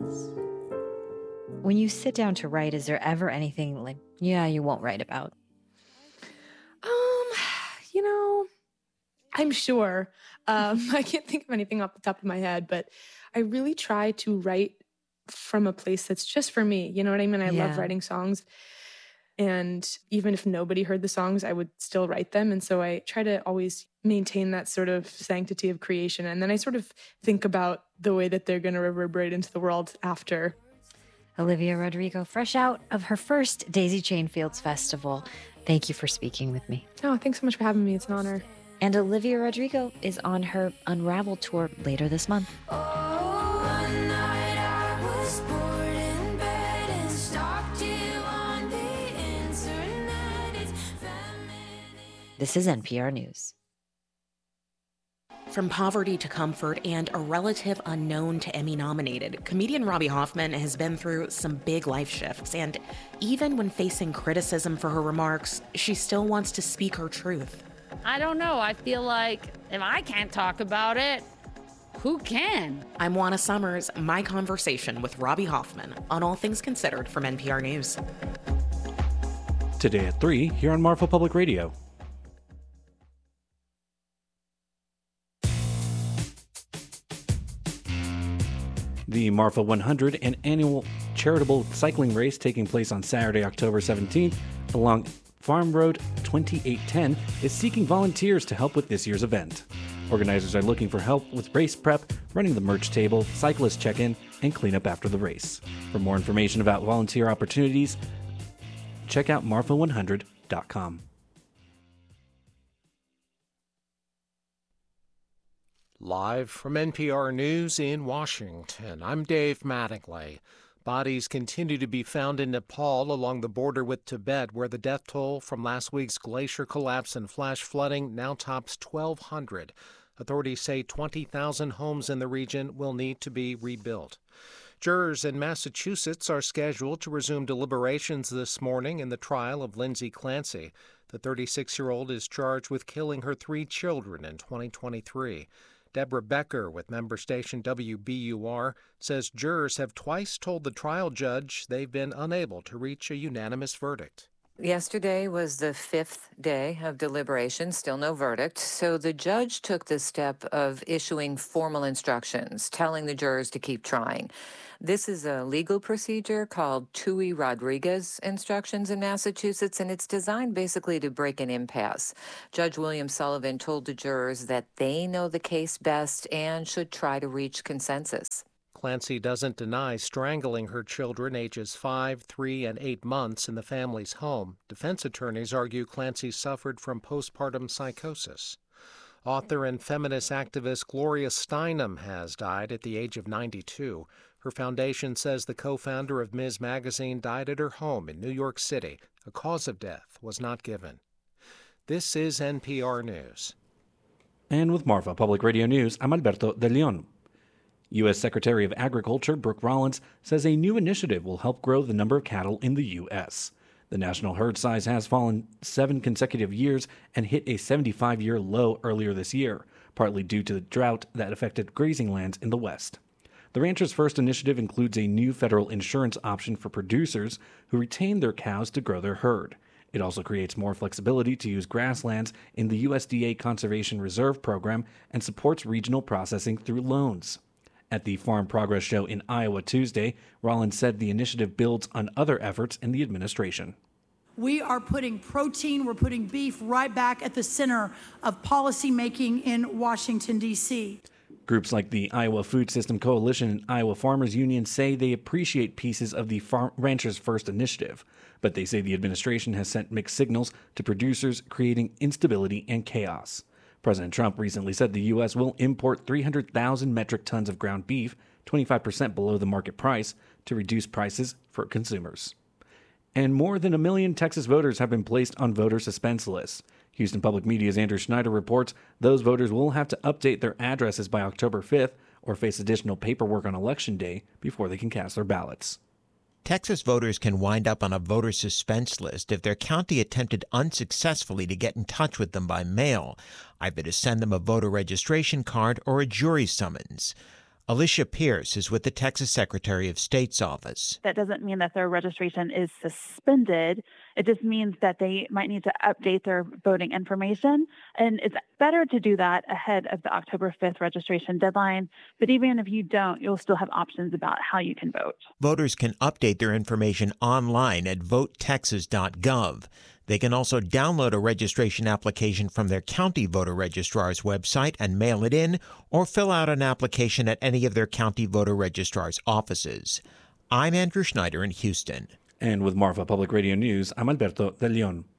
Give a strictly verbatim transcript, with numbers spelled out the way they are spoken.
When you sit down to write, is there ever anything like, yeah, you won't write about? Um, you know, I'm sure. Um, I can't think of anything off the top of my head, but I really try to write from a place that's just for me. You know what I mean? I Yeah. love writing songs. And even if nobody heard the songs, I would still write them. And so I try to always maintain that sort of sanctity of creation. And then I sort of think about the way that they're going to reverberate into the world after. Olivia Rodrigo, fresh out of her first Daisy Chain Fields Festival. Thank you for speaking with me. Oh, thanks so much for having me. It's an honor. And Olivia Rodrigo is on her Unravel tour later this month. This is N P R News. From poverty to comfort and a relative unknown to Emmy-nominated, comedian Robbie Hoffman has been through some big life shifts. And even when facing criticism for her remarks, she still wants to speak her truth. I don't know. I feel like if I can't talk about it, who can? I'm Juana Summers, my conversation with Robbie Hoffman on All Things Considered from N P R News. Today at three, here on Marfa Public Radio. The Marfa one hundred, an annual charitable cycling race taking place on Saturday, October seventeenth, along Farm Road twenty-eight ten, is seeking volunteers to help with this year's event. Organizers are looking for help with race prep, running the merch table, cyclist check-in, and cleanup after the race. For more information about volunteer opportunities, check out marfa one hundred dot com. Live from N P R News in Washington, I'm Dave Mattingly. Bodies continue to be found in Nepal along the border with Tibet, where the death toll from last week's glacier collapse and flash flooding now tops twelve hundred. Authorities say twenty thousand homes in the region will need to be rebuilt. Jurors in Massachusetts are scheduled to resume deliberations this morning in the trial of Lindsay Clancy. The thirty-six-year-old is charged with killing her three children in twenty twenty-three. Deborah Becker with member station W B U R says jurors have twice told the trial judge they've been unable to reach a unanimous verdict. Yesterday was the fifth day of deliberation, still no verdict. So the judge took the step of issuing formal instructions, telling the jurors to keep trying. This is a legal procedure called Tui-Rodriguez instructions in Massachusetts, and it's designed basically to break an impasse. Judge William Sullivan told the jurors that they know the case best and should try to reach consensus. Clancy doesn't deny strangling her children ages five, three, and eight months in the family's home. Defense attorneys argue Clancy suffered from postpartum psychosis. Author and feminist activist Gloria Steinem has died at the age of ninety-two. Her foundation says the co-founder of Ms. Magazine died at her home in New York City. A cause of death was not given. This is N P R News. And with Marfa Public Radio News, I'm Alberto De Leon. U S Secretary of Agriculture Brooke Rollins says a new initiative will help grow the number of cattle in the U S. The national herd size has fallen seven consecutive years and hit a seventy-five-year low earlier this year, partly due to the drought that affected grazing lands in the West. The Ranchers First initiative includes a new federal insurance option for producers who retain their cows to grow their herd. It also creates more flexibility to use grasslands in the U S D A Conservation Reserve Program and supports regional processing through loans. At the Farm Progress Show in Iowa Tuesday, Rollins said the initiative builds on other efforts in the administration. We are putting protein, we're putting beef right back at the center of policy making in Washington, D C Groups like the Iowa Food System Coalition and Iowa Farmers Union say they appreciate pieces of the Farm Ranchers First initiative, but they say the administration has sent mixed signals to producers, creating instability and chaos. President Trump recently said the U S will import three hundred thousand metric tons of ground beef, twenty-five percent below the market price, to reduce prices for consumers. And more than a million Texas voters have been placed on voter suspense lists. Houston Public Media's Andrew Schneider reports those voters will have to update their addresses by October fifth or face additional paperwork on Election Day before they can cast their ballots. Texas voters can wind up on a voter suspense list if their county attempted unsuccessfully to get in touch with them by mail, either to send them a voter registration card or a jury summons. Alicia Pierce is with the Texas Secretary of State's office. That doesn't mean that their registration is suspended. It just means that they might need to update their voting information. And it's better to do that ahead of the October fifth registration deadline. But even if you don't, you'll still have options about how you can vote. Voters can update their information online at vote texas dot gov. They can also download a registration application from their county voter registrar's website and mail it in, or fill out an application at any of their county voter registrar's offices. I'm Andrew Schneider in Houston. And with Marfa Public Radio News, I'm Alberto De Leon.